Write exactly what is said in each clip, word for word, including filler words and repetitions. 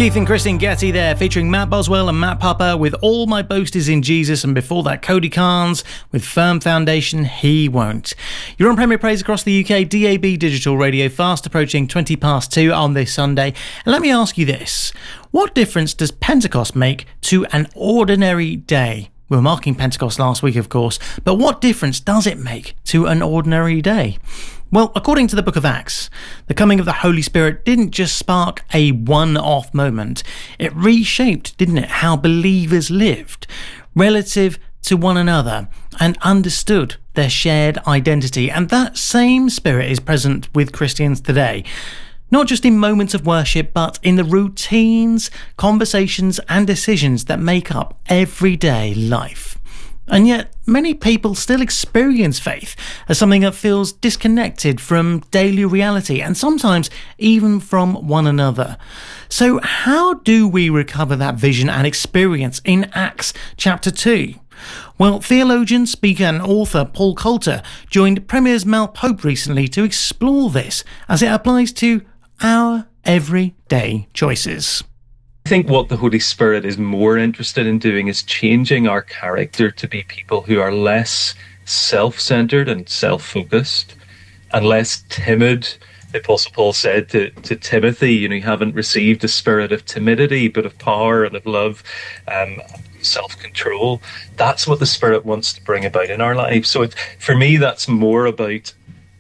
Keith and Christine Getty there, featuring Matt Boswell and Matt Papa with All My Boast Is in Jesus, and before that Cody Carnes with Firm Foundation, He Won't. You're on Premier Praise across the U K, D A B Digital Radio, fast approaching twenty past two on this Sunday. And let me ask you this, what difference does Pentecost make to an ordinary day? We were marking Pentecost last week, of course, but what difference does it make to an ordinary day? Well, according to the book of Acts, the coming of the Holy Spirit didn't just spark a one-off moment. It reshaped, didn't it, how believers lived relative to one another and understood their shared identity. And that same spirit is present with Christians today. Not just in moments of worship, but in the routines, conversations and decisions that make up everyday life. And yet, many people still experience faith as something that feels disconnected from daily reality and sometimes even from one another. So how do we recover that vision and experience in Acts chapter two? Well, theologian, speaker and author Paul Coulter joined Premier's Mal Pope recently to explore this as it applies to our everyday choices. I think what the Holy Spirit is more interested in doing is changing our character to be people who are less self-centered and self-focused and less timid. The Apostle Paul said to, to Timothy, you know, you haven't received a spirit of timidity, but of power and of love, um, self-control. That's what the Spirit wants to bring about in our lives. So it, for me, that's more about,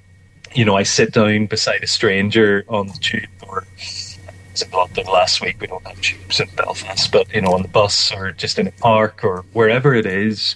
you know, I sit down beside a stranger on the tube, or in London last week, we don't have tubes in Belfast, but, you know, on the bus or just in a park or wherever it is,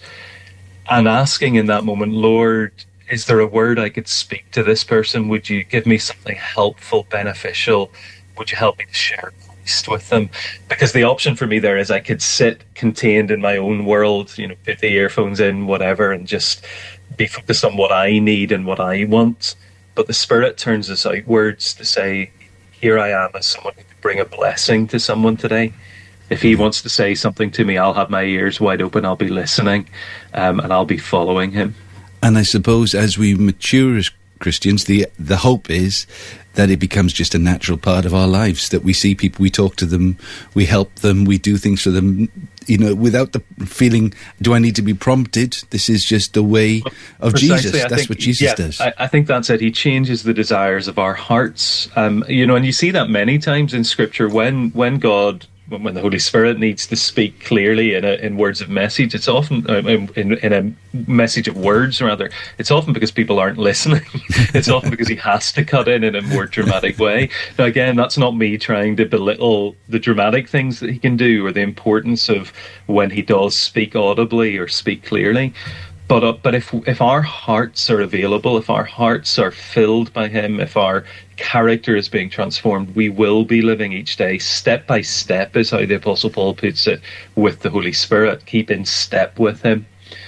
and asking in that moment, Lord, is there a word I could speak to this person? Would you give me something helpful, beneficial? Would you help me to share Christ with them? Because the option for me there is I could sit contained in my own world, you know, put the earphones in, whatever, and just be focused on what I need and what I want. But the Spirit turns us outwards to say, here I am as someone who could bring a blessing to someone today. If he wants to say something to me, I'll have my ears wide open, I'll be listening, um, and I'll be following him. And I suppose as we mature as Christians, the the hope is that it becomes just a natural part of our lives, that we see people, we talk to them, we help them, we do things for them, you know, without the feeling, do I need to be prompted? This is just the way of Precisely, Jesus. I That's think, what Jesus yeah, does. I, I think that's it. He changes the desires of our hearts. Um, you know, and you see that many times in Scripture when when God, when the Holy Spirit needs to speak clearly in a, in words of message, it's often uh, in, in a message of words rather. It's often because people aren't listening. It's often because he has to cut in in a more dramatic way. Now, again, that's not me trying to belittle the dramatic things that he can do or the importance of when he does speak audibly or speak clearly. But uh, but if if our hearts are available, if our hearts are filled by him, if our character is being transformed, we will be living each day step by step, is how the Apostle Paul puts it, with the Holy Spirit. Keep in step with him.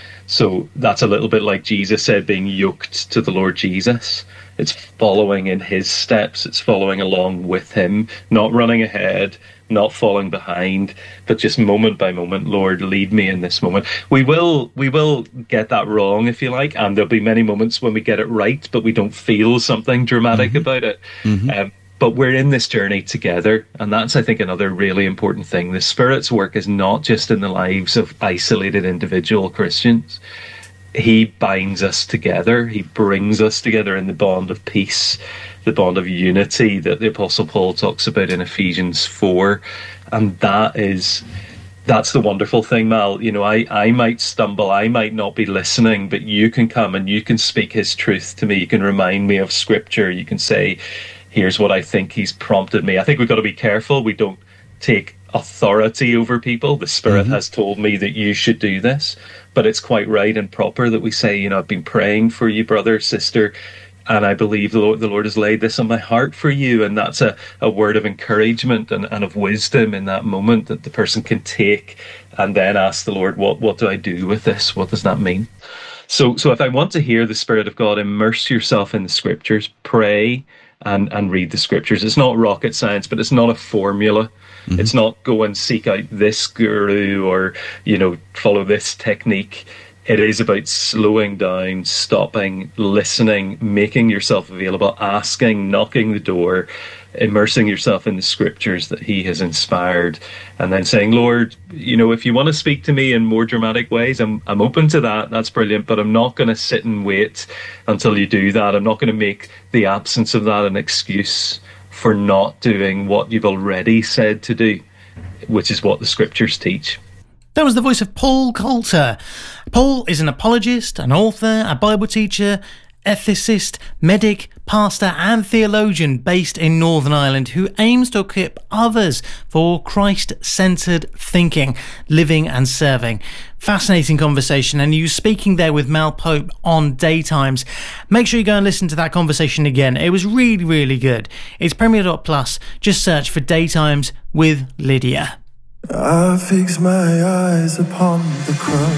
So that's a little bit like Jesus said, being yoked to the Lord Jesus. It's following in his steps. It's following along with him, not running ahead, not falling behind, but just moment by moment, Lord, lead me in this moment. We will we will get that wrong, if you like, and there'll be many moments when we get it right, but we don't feel something dramatic mm-hmm. about it. Mm-hmm. Um, but we're in this journey together, and that's, I think, another really important thing. The Spirit's work is not just in the lives of isolated individual Christians. He binds us together. He brings us together in the bond of peace, the bond of unity that the Apostle Paul talks about in Ephesians four. And that is, that's the wonderful thing, Mal. You know, I, I might stumble, I might not be listening, but you can come and you can speak his truth to me. You can remind me of Scripture. You can say, here's what I think he's prompted me. I think we've got to be careful. We don't take authority over people. The Spirit mm-hmm. has told me that you should do this, but it's quite right and proper that we say, you know, I've been praying for you, brother, sister, and I believe the Lord, the Lord has laid this on my heart for you. And that's a, a word of encouragement and, and of wisdom in that moment that the person can take and then ask the Lord, what, what do I do with this? What does that mean? So, so if I want to hear the Spirit of God, immerse yourself in the Scriptures, pray and, and read the Scriptures. It's not rocket science, but it's not a formula. Mm-hmm. It's not go and seek out this guru or, you know, follow this technique. It is about slowing down, stopping, listening, making yourself available, asking, knocking the door, immersing yourself in the scriptures that he has inspired, and then saying, Lord, you know, if you want to speak to me in more dramatic ways, I'm I'm open to that. That's brilliant, but I'm not going to sit and wait until you do that. I'm not going to make the absence of that an excuse for not doing what you've already said to do, which is what the scriptures teach. That was the voice of Paul Coulter. Paul is an apologist, an author, a Bible teacher, ethicist, medic, pastor and theologian based in Northern Ireland who aims to equip others for Christ-centred thinking, living and serving. Fascinating conversation, and you speaking there with Mal Pope on Daytimes. Make sure you go and listen to that conversation again. It was really, really good. It's Premier dot Plus. Just search for Daytimes with Lydia. I fix my eyes upon the cross.